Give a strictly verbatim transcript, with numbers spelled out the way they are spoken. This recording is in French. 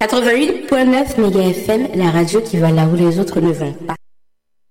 quatre-vingt-huit virgule neuf méga F M, la radio qui va là où les autres ne vont pas.